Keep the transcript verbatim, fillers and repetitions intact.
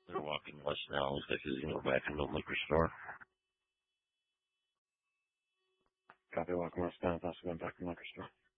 They're walking west now. Looks like he's going to go back into the liquor store. Copy, walking west now. Also going back to the liquor store.